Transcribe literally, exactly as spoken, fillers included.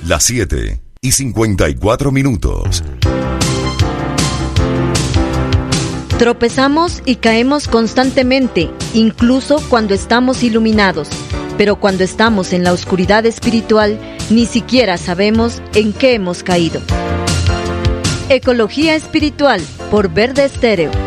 Las siete y cincuenta y cuatro minutos. Tropezamos y caemos constantemente, incluso cuando estamos iluminados. Pero cuando estamos en la oscuridad espiritual, ni siquiera sabemos en qué hemos caído. Ecología Espiritual, por Verde Estéreo.